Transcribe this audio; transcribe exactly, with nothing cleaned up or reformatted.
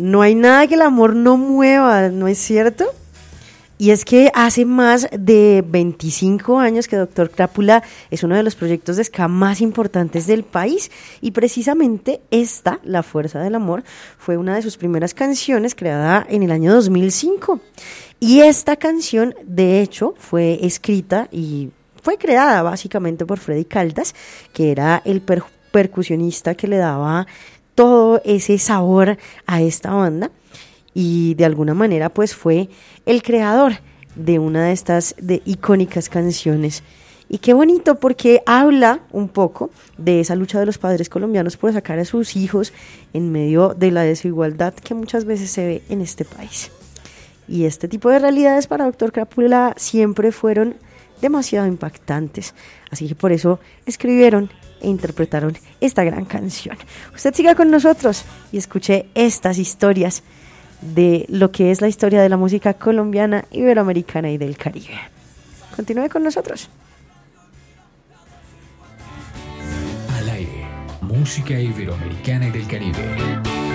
no hay nada que el amor no mueva, ¿no es cierto? Y es que hace más de veinticinco años que Doctor Crápula es uno de los proyectos de ska más importantes del país, y precisamente esta, La Fuerza del Amor, fue una de sus primeras canciones creada en el año dos mil cinco. Y esta canción, de hecho, fue escrita y fue creada básicamente por Freddy Caldas, que era el per- percusionista que le daba todo ese sabor a esta banda. Y de alguna manera pues fue el creador de una de estas de icónicas canciones. Y qué bonito, porque habla un poco de esa lucha de los padres colombianos por sacar a sus hijos en medio de la desigualdad que muchas veces se ve en este país. Y este tipo de realidades para Doctor Crápula siempre fueron demasiado impactantes, así que por eso escribieron e interpretaron esta gran canción. Usted siga con nosotros y escuche estas historias de lo que es la historia de la música colombiana, iberoamericana y del Caribe. Continúe con nosotros. Al aire, música iberoamericana y del Caribe.